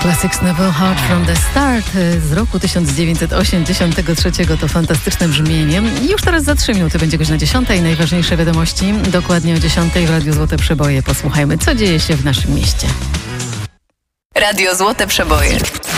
Classics Never Heard from the Start z roku 1983. To fantastyczne brzmienie. I już teraz za 3 minuty będzie godzina 10. Najważniejsze wiadomości dokładnie o 10 w Radiu Złote Przeboje. Posłuchajmy, co dzieje się w naszym mieście. Radio Złote Przeboje.